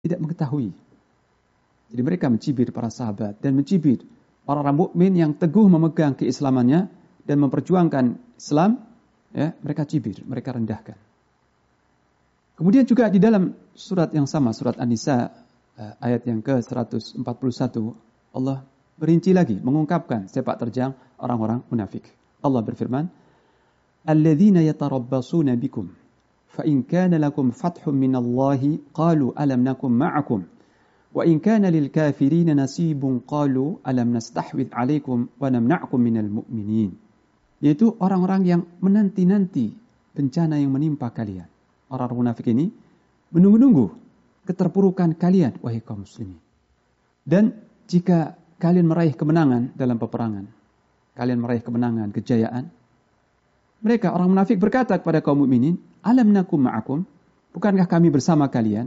tidak mengetahui. Jadi mereka mencibir para sahabat dan mencibir orang-orang mukmin yang teguh memegang keislamannya dan memperjuangkan Islam, ya, mereka cibir, mereka rendahkan. Kemudian juga di dalam surat yang sama, surat An-Nisa ayat yang ke-141, Allah berinci lagi mengungkapkan sepak terjang orang-orang munafik. Allah berfirman, "Alladzina yatarabbasuna bikum fa in kana lakum fathun minallahi qalu alam nakum ma'akum wa in kana lil kafirina nasibun qalu alam nastahwidh 'alaikum wa namna'kum minal mu'minin." Yaitu orang-orang yang menanti-nanti bencana yang menimpa kalian. Orang-orang munafik ini menunggu-nunggu keterpurukan kalian, wahai kaum muslimin. Dan jika kalian meraih kemenangan dalam peperangan, kalian meraih kemenangan, kejayaan, mereka orang munafik berkata kepada kaum mukminin, alam nakum ma'akum, bukankah kami bersama kalian?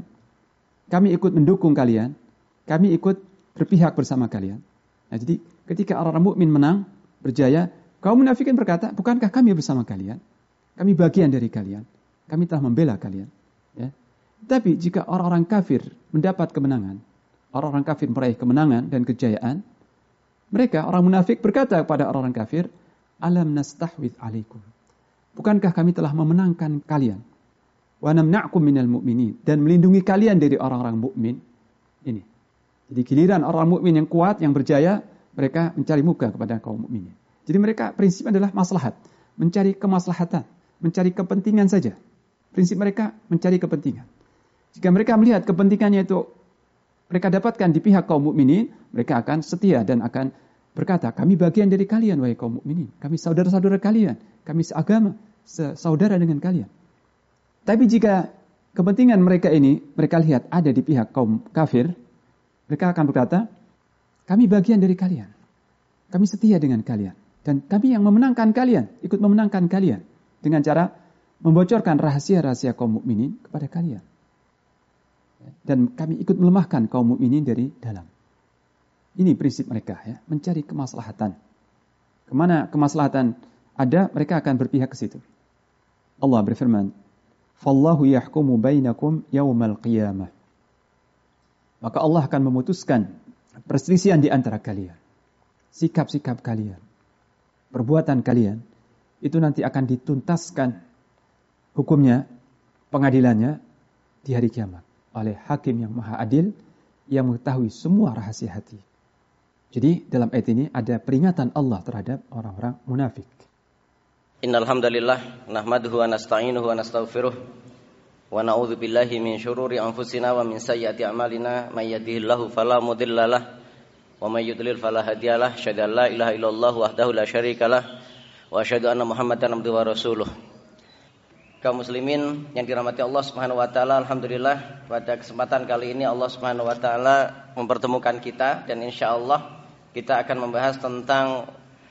Kami ikut mendukung kalian, kami ikut berpihak bersama kalian. Nah, jadi ketika orang-orang mukmin menang, berjaya, kaum munafikin berkata, bukankah kami bersama kalian? Kami bagian dari kalian. Kami telah membela kalian. Ya. Tapi jika orang-orang kafir mendapat kemenangan, orang-orang kafir meraih kemenangan dan kejayaan, mereka, orang munafik berkata kepada orang-orang kafir, alam nastahwidh alaikum. Bukankah kami telah memenangkan kalian? Wa namna'kum minal mu'minin. Dan melindungi kalian dari orang-orang mukmin. Ini. Jadi giliran orang mukmin yang kuat, yang berjaya, mereka mencari muka kepada kaum mukminin. Jadi mereka prinsip adalah maslahat, mencari kemaslahatan, mencari kepentingan saja. Prinsip mereka mencari kepentingan. Jika mereka melihat kepentingannya itu mereka dapatkan di pihak kaum mukminin, mereka akan setia dan akan berkata, kami bagian dari kalian wahai kaum mukminin, kami saudara-saudara kalian, kami seagama, saudara dengan kalian. Tapi jika kepentingan mereka ini mereka lihat ada di pihak kaum kafir, mereka akan berkata, kami bagian dari kalian, kami setia dengan kalian. Dan kami yang memenangkan kalian, ikut memenangkan kalian. Dengan cara membocorkan rahasia-rahasia kaum mukminin kepada kalian. Dan kami ikut melemahkan kaum mukminin dari dalam. Ini prinsip mereka, ya, mencari kemaslahatan. Kemana kemaslahatan ada, mereka akan berpihak ke situ. Allah berfirman, "Fallahu yahkumu bainakum yaumal qiyamah." Maka Allah akan memutuskan perselisihan di antara kalian. Sikap-sikap kalian, perbuatan kalian, itu nanti akan dituntaskan hukumnya, pengadilannya di hari kiamat oleh hakim yang maha adil yang mengetahui semua rahasia hati. Jadi dalam ayat ini ada peringatan Allah terhadap orang-orang munafik. Innal hamdalillah nahmaduhu wa nasta'inuhu wa nastaghfiruh wa na'udzu billahi min syururi anfusina wa min sayyiati a'malina may yahdihillahu fala mudhillalah wa may yudlil fala hadiyalah. Asyhadu an la ilaha illallah wahdahu la syarikalah wa asyhadu anna Muhammadan abduhu wa rasuluh. Kaum muslimin yang dirahmati Allah Subhanahu wa taala, alhamdulillah pada kesempatan kali ini Allah Subhanahu wa taala mempertemukan kita dan insyaallah kita akan membahas tentang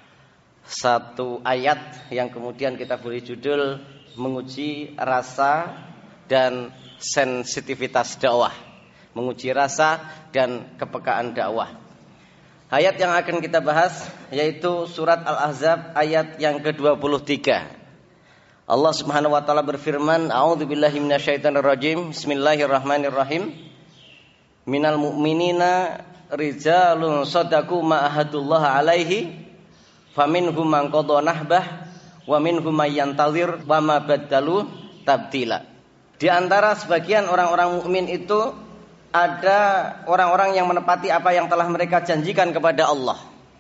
satu ayat yang kemudian kita beri judul menguji rasa dan sensitivitas dakwah. Menguji rasa dan kepekaan dakwah. Ayat yang akan kita bahas yaitu surat Al-Ahzab ayat yang ke-23. Allah Subhanahu wa taala berfirman, "A'udzubillahi minasyaitonirrajim. Bismillahirrahmanirrahim. Minal mu'minina rijalun shadaqu ma ahadullah alaihi faminhum man qada nahbah wa minhum may yantazir wa ma badalu tabdila." Di antara sebagian orang-orang mukmin itu ada orang-orang yang menepati apa yang telah mereka janjikan kepada Allah.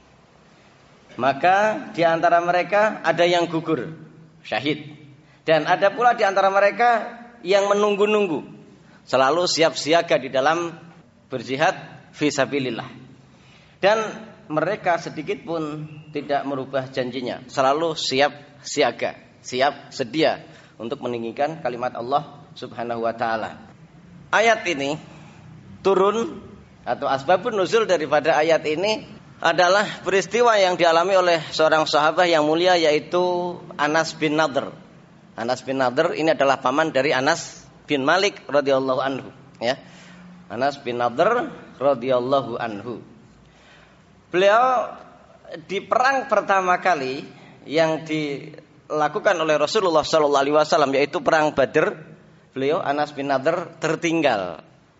Maka di antara mereka ada yang gugur, syahid. Dan ada pula di antara mereka yang menunggu-nunggu, selalu siap siaga di dalam berjihad fisabilillah. Dan mereka sedikit pun tidak merubah janjinya, selalu siap siaga, siap sedia untuk meninggikan kalimat Allah Subhanahu wa taala. Ayat ini turun atau asbabun nuzul daripada ayat ini adalah peristiwa yang dialami oleh seorang sahabat yang mulia yaitu Anas bin Nadhr. Anas bin Nadhr ini adalah paman dari Anas bin Malik radhiyallahu anhu, ya. Anas bin Nadhr radhiyallahu anhu. Beliau di perang pertama kali yang dilakukan oleh Rasulullah sallallahu alaihi wasallam yaitu perang Badr, beliau Anas bin Nadhr tertinggal.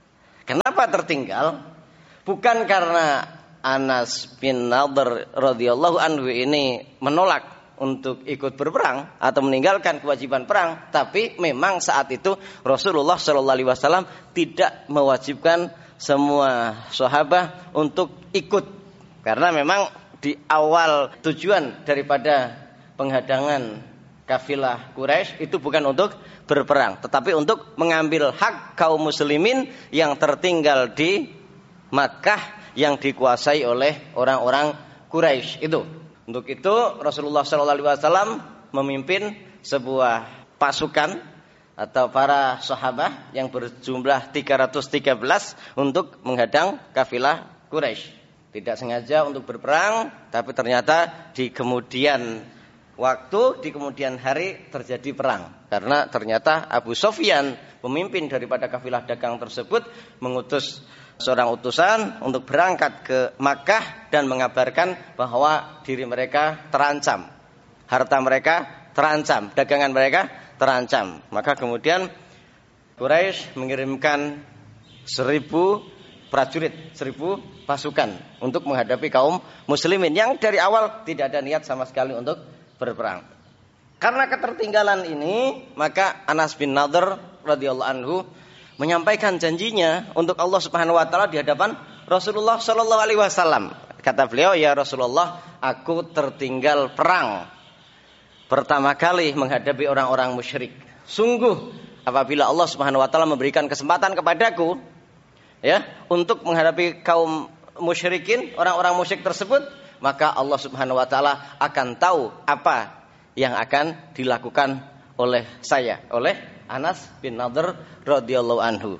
Kenapa tertinggal? Bukan karena Anas bin Nadhr radhiyallahu anhu ini menolak untuk ikut berperang atau meninggalkan kewajiban perang, tapi memang saat itu Rasulullah sallallahu alaihi wasallam tidak mewajibkan semua sahabat untuk ikut, karena memang di awal tujuan daripada penghadangan kafilah Quraisy itu bukan untuk berperang, tetapi untuk mengambil hak kaum muslimin yang tertinggal di Makkah yang dikuasai oleh orang-orang Quraisy itu. Untuk itu Rasulullah SAW memimpin sebuah pasukan atau para sahabat yang berjumlah 313 untuk menghadang kafilah Quraisy. Tidak sengaja untuk berperang, tapi ternyata di kemudian waktu, di kemudian hari terjadi perang. Karena ternyata Abu Sufyan, pemimpin daripada kafilah dagang tersebut, mengutus seorang utusan untuk berangkat ke Makkah dan mengabarkan bahwa diri mereka terancam, harta mereka terancam, dagangan mereka terancam. Maka kemudian Quraisy mengirimkan 1000 prajurit, 1000 pasukan untuk menghadapi kaum muslimin yang dari awal tidak ada niat sama sekali untuk berperang. Karena ketertinggalan ini, maka Anas bin Nadhr radhiyallahu anhu menyampaikan janjinya untuk Allah Subhanahu wa taala di hadapan Rasulullah sallallahu alaihi wasallam. Kata beliau, "Ya Rasulullah, aku tertinggal perang pertama kali menghadapi orang-orang musyrik. Sungguh apabila Allah Subhanahu wa taala memberikan kesempatan kepadaku ya untuk menghadapi kaum musyrikin, orang-orang musyrik tersebut, maka Allah Subhanahu wa taala akan tahu apa yang akan dilakukan oleh saya, oleh Anas bin Nadhr radhiyallahu anhu."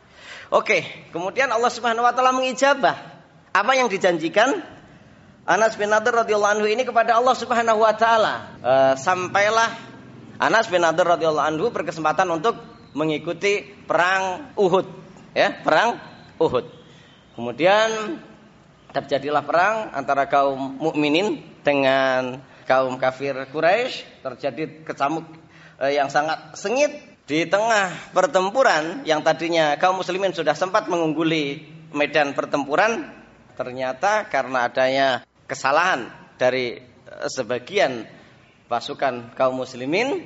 Oke, kemudian Allah Subhanahu wa taala mengijabah apa yang dijanjikan Anas bin Nadhr radhiyallahu anhu ini kepada Allah Subhanahu wa taala. Sampailah Anas bin Nadhr radhiyallahu anhu berkesempatan untuk mengikuti perang Uhud, ya, perang Uhud. Kemudian terjadilah perang antara kaum mukminin dengan kaum kafir Quraisy, terjadi kecamuk yang sangat sengit. Di tengah pertempuran yang tadinya kaum muslimin sudah sempat mengungguli medan pertempuran, ternyata karena adanya kesalahan dari sebagian pasukan kaum muslimin,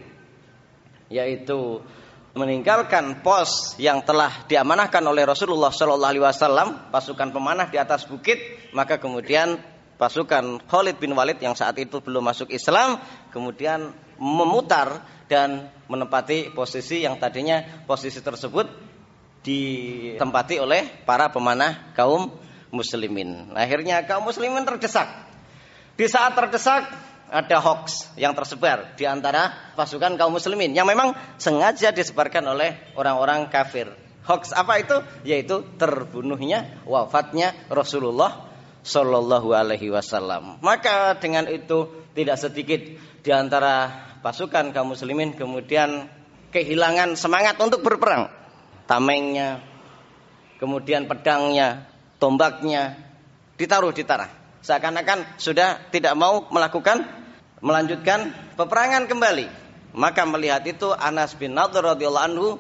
yaitu meninggalkan pos yang telah diamanahkan oleh Rasulullah SAW, pasukan pemanah di atas bukit, maka kemudian pasukan Khalid bin Walid yang saat itu belum masuk Islam kemudian memutar dan menempati posisi yang tadinya posisi tersebut ditempati oleh para pemanah kaum muslimin. Akhirnya kaum muslimin terdesak. Di saat terdesak ada hoax yang tersebar di antara pasukan kaum muslimin yang memang sengaja disebarkan oleh orang-orang kafir. Hoax apa itu? Yaitu terbunuhnya, wafatnya Rasulullah Sallallahu alaihi wasallam. Maka dengan itu tidak sedikit di antara pasukan kaum muslimin kemudian kehilangan semangat untuk berperang. Tamengnya, kemudian pedangnya, tombaknya ditaruh di tanah. Seakan-akan sudah tidak mau melanjutkan peperangan kembali. Maka melihat itu Anas bin Nadhr radhiyallahu anhu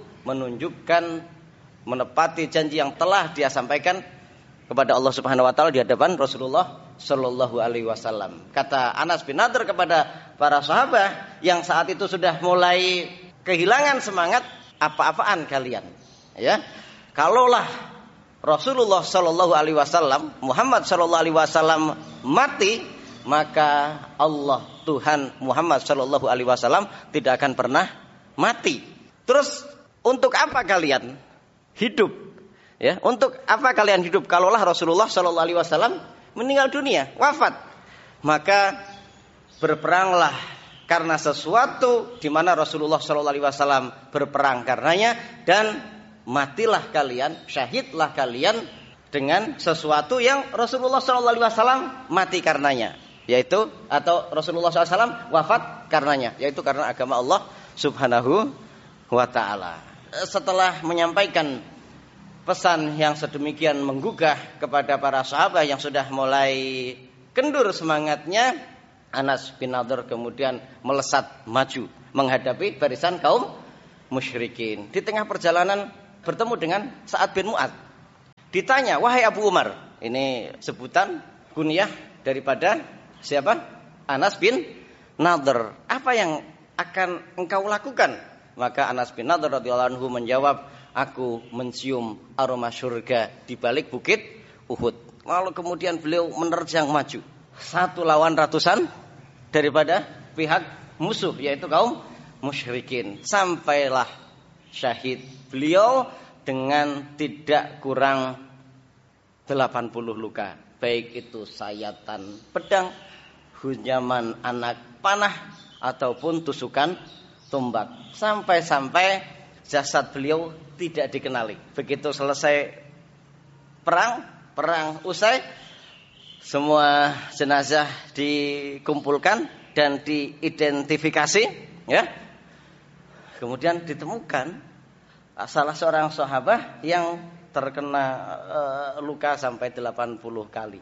menepati janji yang telah dia sampaikan kepada Allah Subhanahu wa taala di hadapan Rasulullah sallallahu alaihi wasallam. Kata Anas bin Nadhr kepada para sahabat yang saat itu sudah mulai kehilangan semangat, apa-apaan kalian? Ya. Kalaulah Rasulullah sallallahu alaihi wasallam, Muhammad sallallahu alaihi wasallam mati, maka Allah Tuhan Muhammad sallallahu alaihi wasallam tidak akan pernah mati. Terus untuk apa kalian hidup? Ya, untuk apa kalian hidup kalaulah Rasulullah sallallahu alaihi wasallam meninggal dunia, wafat? Maka berperanglah karena sesuatu di mana Rasulullah sallallahu alaihi wasallam berperang karenanya, dan matilah kalian, syahidlah kalian dengan sesuatu yang Rasulullah sallallahu alaihi wasallam mati karenanya, yaitu atau Rasulullah sallallahu alaihi wasallam wafat karenanya, yaitu karena agama Allah Subhanahu wa taala. Setelah menyampaikan pesan yang sedemikian menggugah kepada para sahabat yang sudah mulai kendur semangatnya, Anas bin Nadhr kemudian melesat maju menghadapi barisan kaum musyrikin. Di tengah perjalanan bertemu dengan Sa'ad bin Mu'adz. ditanya, wahai Abu Umar, ini sebutan kunyah daripada siapa? Anas bin Nadhr. Apa yang akan engkau lakukan? Maka Anas bin Nadhr radhiyallahu anhu menjawab, aku mencium aroma surga di balik bukit Uhud. Lalu kemudian beliau menerjang maju, satu lawan ratusan daripada pihak musuh, yaitu kaum musyrikin. Sampailah syahid beliau dengan tidak kurang 80 luka, baik itu sayatan pedang, hunjaman anak panah, ataupun tusukan tombak. Sampai-sampai jasad beliau tidak dikenali. Begitu selesai perang usai, semua jenazah dikumpulkan dan diidentifikasi, ya. Kemudian ditemukan salah seorang sahabat yang terkena luka sampai 80 kali.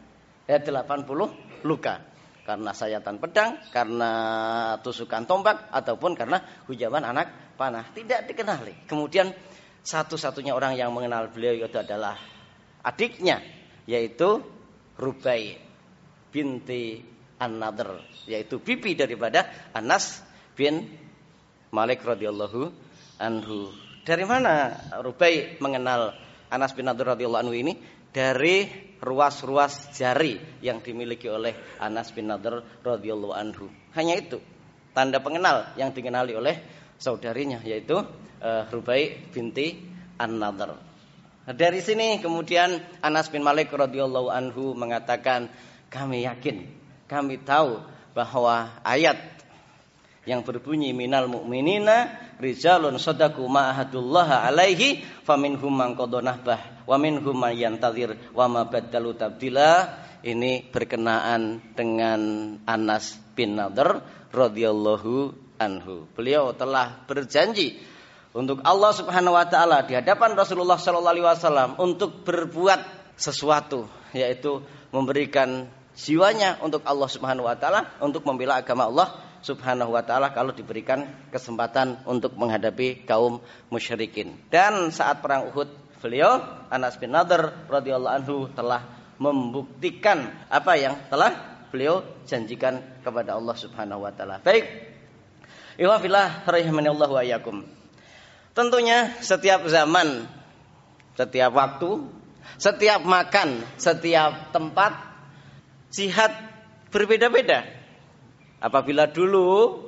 80 luka. Karena sayatan pedang, karena tusukan tombak, ataupun karena hujaman anak panah. Tidak dikenali. Kemudian satu-satunya orang yang mengenal beliau itu adalah adiknya, yaitu Rubai binti An-Nadhr, yaitu bibi daripada Anas bin Malik radhiyallahu anhu. Dari mana Rubai mengenal Anas bin Nadhr radhiyallahu anhu ini? Dari ruas-ruas jari yang dimiliki oleh Anas bin Nadhr radhiyallahu anhu. Hanya itu tanda pengenal yang dikenali oleh saudarinya, yaitu Rubai binti An-Nadhr. Dari sini kemudian Anas bin Malik radhiyallahu anhu mengatakan, kami yakin, kami tahu bahwa ayat yang berbunyi minal mu'minina rijalun shadaqu ma ahadullah alaihi faminhum man qada nahbah wa minhum man yantazir wa ma badalu tabdila, ini berkenaan dengan Anas bin Nadhr radhiyallahu anhu. Beliau telah berjanji untuk Allah Subhanahu wa taala di hadapan Rasulullah sallallahu alaihi wasallam untuk berbuat sesuatu, yaitu memberikan jiwanya untuk Allah Subhanahu wa taala, untuk membela agama Allah Subhanahu wa taala kalau diberikan kesempatan untuk menghadapi kaum musyrikin. Dan saat perang Uhud, beliau Anas bin Nadhr radhiyallahu anhu telah membuktikan apa yang telah beliau janjikan kepada Allah Subhanahu wa taala. Baik. Ikhwan fillah rahimanallahu wa iyyakum. Tentunya setiap zaman, setiap waktu, setiap makan, setiap tempat jihad berbeda-beda. Apabila dulu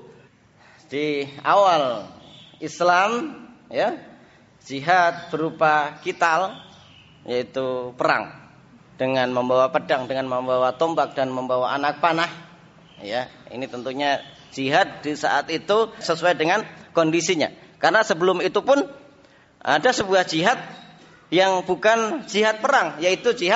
di awal Islam, ya, jihad berupa qital, yaitu perang dengan membawa pedang, dengan membawa tombak dan membawa anak panah, ya. Ini tentunya jihad di saat itu sesuai dengan kondisinya. Karena sebelum itu pun ada sebuah jihad yang bukan jihad perang, yaitu jihad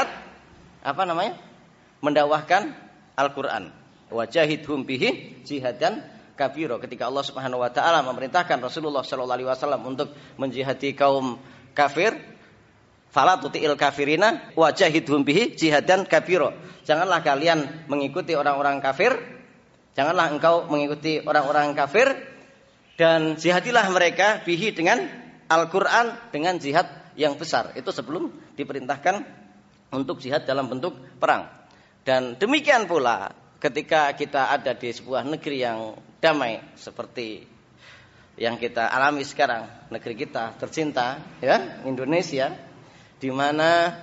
apa namanya? Mendakwahkan Al-Qur'an. Wajahidhum bihi jihadan kabiro. Ketika Allah Subhanahu wa taala memerintahkan Rasulullah sallallahu alaihi wasallam untuk menjihadi kaum kafir, fala tuti'il kafirina wajahidhum bihi jihadan kabiro. Janganlah kalian mengikuti orang-orang kafir, janganlah engkau mengikuti orang-orang kafir, dan jihadilah mereka bihi dengan Al-Qur'an, dengan jihad yang besar. Itu sebelum diperintahkan untuk jihad dalam bentuk perang. Dan demikian pula ketika kita ada di sebuah negeri yang damai seperti yang kita alami sekarang, negeri kita tercinta, ya, Indonesia, di mana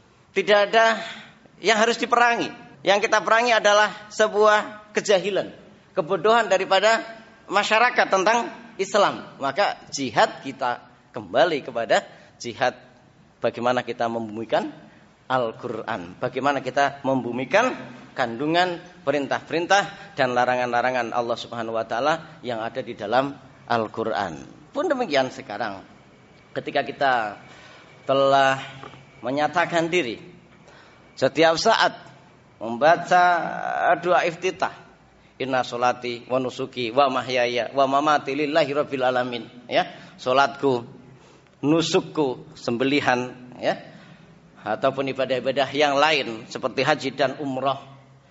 tidak ada yang harus diperangi. Yang kita perangi adalah sebuah kejahilan, kebodohan daripada masyarakat tentang Islam. Maka jihad kita kembali kepada jihad bagaimana kita membumikan Al-Qur'an, bagaimana kita membumikan kandungan perintah-perintah dan larangan-larangan Allah Subhanahu wa taala yang ada di dalam Al-Qur'an. Pun demikian sekarang ketika kita telah menyatakan diri setiap saat membaca doa iftitah, inna sholati wa nusuki wa mahyaya wa mamati lillahi rabbil alamin, ya, salatku, nusukku, sembelihan, ya, ataupun ibadah-ibadah yang lain seperti haji dan umrah,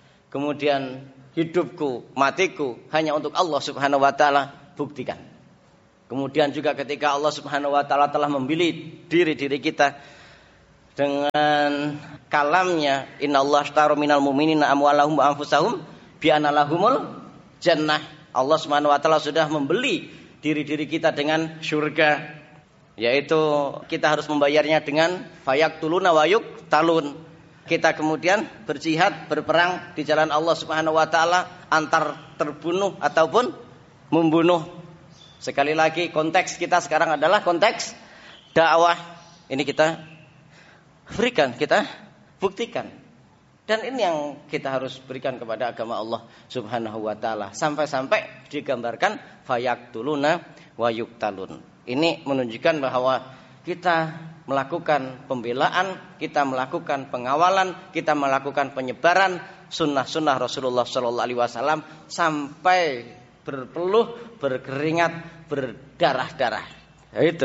kemudian hidupku, matiku hanya untuk Allah Subhanahu wa taala, buktikan. Kemudian juga ketika Allah Subhanahu wa taala telah memilih diri kita dengan kalamnya, innallaha ashtara minal mu'minina amwalahum wa anfusahum bi anna lahumul jannah. Allah Subhanahu wa taala sudah membeli diri-diri kita dengan surga, yaitu kita harus membayarnya dengan fayaktuluna wa yuqtalun. Kita kemudian berjihad, berperang di jalan Allah Subhanahu wa taala, antar terbunuh ataupun membunuh. Sekali lagi, konteks kita sekarang adalah konteks dakwah. Ini kita berikan, kita buktikan. Dan ini yang kita harus berikan kepada agama Allah Subhanahu wa taala, sampai-sampai digambarkan fayaktuluna wa yuqtalun. Ini menunjukkan bahwa kita melakukan pembelaan, kita melakukan pengawalan, kita melakukan penyebaran sunnah-sunnah Rasulullah sallallahu alaihi wasallam sampai berpeluh, berkeringat, berdarah-darah. Itu.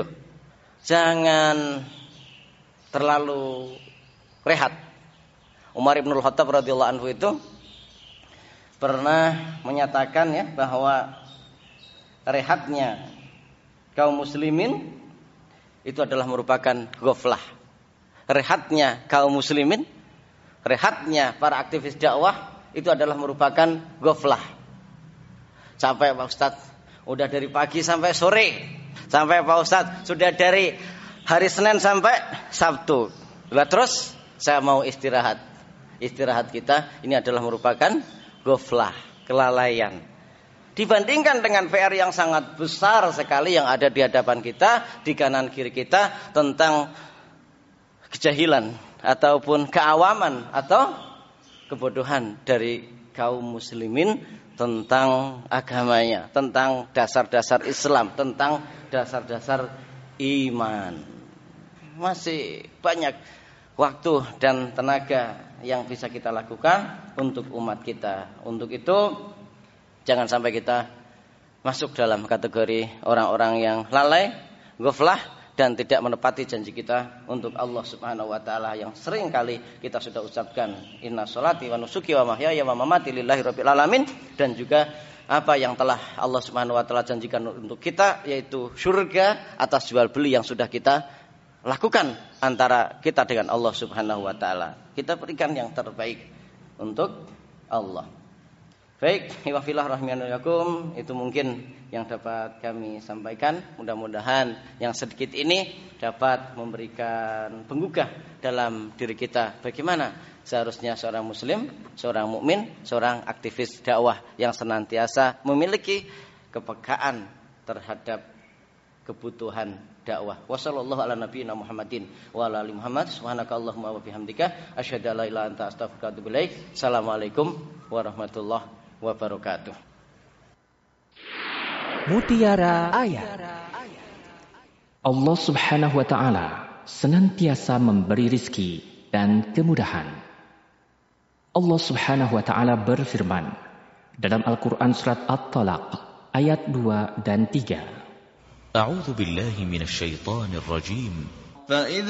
Jangan terlalu rehat. Umar ibn al-Khattab radhiyallahu anhu itu pernah menyatakan ya bahwa rehatnya kaum muslimin itu adalah merupakan ghaflah. Rehatnya kaum muslimin, rehatnya para aktivis dakwah itu adalah merupakan ghaflah. Sampai Pak Ustadz, udah dari pagi sampai sore. Sampai Pak Ustadz, sudah dari hari Senin sampai Sabtu. Lah terus saya mau istirahat. Istirahat kita ini adalah merupakan ghaflah, kelalaian. Dibandingkan dengan PR yang sangat besar sekali yang ada di hadapan kita, di kanan kiri kita, tentang kejahilan ataupun keawaman atau kebodohan dari kaum muslimin tentang agamanya, tentang dasar-dasar Islam, tentang dasar-dasar iman. Masih banyak waktu dan tenaga yang bisa kita lakukan untuk umat kita. Untuk itu jangan sampai kita masuk dalam kategori orang-orang yang lalai, ghaflah, dan tidak menepati janji kita untuk Allah Subhanahu wa taala yang sering kali kita sudah ucapkan, inna sholati wa nusuki wa mahyaya wa mamati lillahi rabbil alamin, dan juga apa yang telah Allah Subhanahu wa taala janjikan untuk kita, yaitu surga atas jual beli yang sudah kita lakukan antara kita dengan Allah Subhanahu wa taala. Kita berikan yang terbaik untuk Allah. Baik, wa fillah rahimakum, itu mungkin yang dapat kami sampaikan. Mudah-mudahan yang sedikit ini dapat memberikan penggugah dalam diri kita bagaimana seharusnya seorang muslim, seorang mukmin, seorang aktivis dakwah yang senantiasa memiliki kepekaan terhadap kebutuhan dakwah. Wassallallahu ala nabiyina Muhammadin wa ala ali Muhammad. Subhanakallahumma wa bihamdika asyhadu an la ilaha illa anta astaghfiruka wa atubu ilaik. Assalamualaikum warahmatullahi wabarakatuh. Mutiara Ayat. Allah Subhanahu wa taala senantiasa memberi rizki dan kemudahan. Allah Subhanahu wa taala berfirman dalam Al-Qur'an surat At-Talaq ayat 2 dan 3. A'udzu billahi minasy syaithanir rajim.